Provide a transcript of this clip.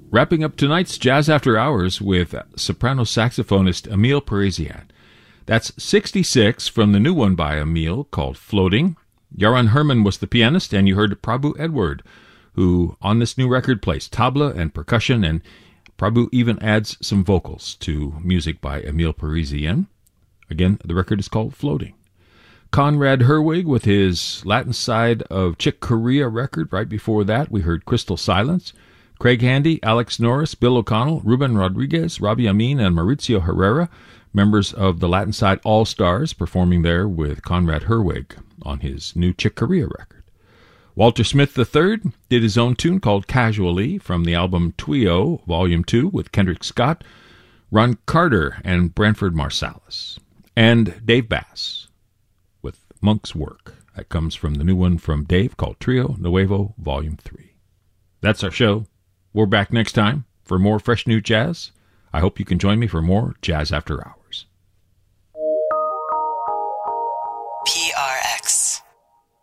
Wrapping up tonight's Jazz After Hours with soprano saxophonist Emile Parisian. That's 66 from the new one by Emile called Floating. Yaron Herman was the pianist, and you heard Prabhu Edward, who on this new record plays tabla and percussion, and Prabhu even adds some vocals to music by Emile Parisian. Again, the record is called Floating. Conrad Herwig with his Latin side of Chick Corea record. Right before that, we heard Crystal Silence. Craig Handy, Alex Norris, Bill O'Connell, Ruben Rodriguez, Robbie Amin, and Maurizio Herrera, members of the Latin Side All-Stars, performing there with Conrad Herwig on his new Chick Corea record. Walter Smith III did his own tune called Casually from the album Twio, Volume 2, with Kendrick Scott, Ron Carter, and Branford Marsalis. And Dave Bass with Monk's Work. That comes from the new one from Dave called Trio Nuevo, Volume 3. That's our show. We're back next time for more fresh new jazz. I hope you can join me for more Jazz After Hours.